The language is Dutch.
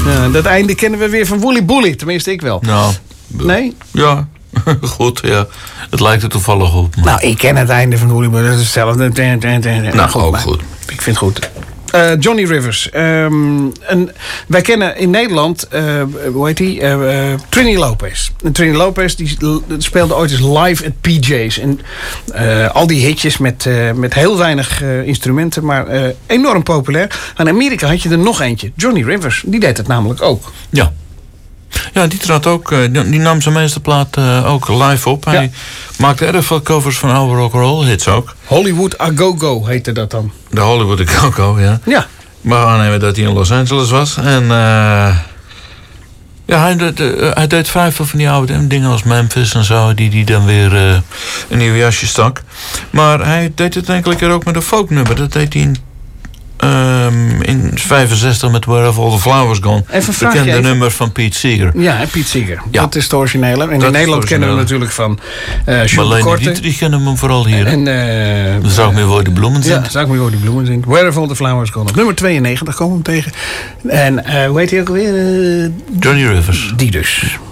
Dat einde kennen we weer van Wooly Bully. Tenminste, ik wel. Nou, nee? Ja, goed, ja. Het lijkt er toevallig op. Maar... Nou, ik ken het einde van Wooly Bully. Dat is hetzelfde. Nou, goed, ook goed. Ik vind het goed. Johnny Rivers. Wij kennen in Nederland, hoe heet die? Trini Lopez. En Trini Lopez die speelde ooit eens live at PJ's. En al die hitjes met heel weinig instrumenten, maar enorm populair. In Amerika had je er nog eentje. Johnny Rivers. Die deed het namelijk ook. Ja. Ja, die trad ook. Die nam zijn meeste plaat ook live op. Hij maakte erg veel covers van oude rock'n'roll hits ook. Hollywood A Go-Go heette dat dan. De Hollywood A Go-Go, ja. Ja. Maar aannemen dat hij in Los Angeles was. En hij deed vrij veel van die oude dingen als Memphis en zo, die dan weer een nieuw jasje stak. Maar hij deed het enkele keer ook met een folknummer. Dat deed hij in 65 met Where Have All the Flowers Gone. Bekende nummer van Pete Seeger. Ja, Pete Seeger. Ja. Dat is het originele. En in Nederland kennen we natuurlijk van Marlene Dietrich kennen we hem vooral hier. En dan zou ik meer Woody Bloemen zien. Ja, zou ik meer Woody Bloemen zien. Where Have All the Flowers Gone. Op nummer 92 komen we hem tegen. En hoe heet hij ook alweer? Johnny Rivers. Die dus.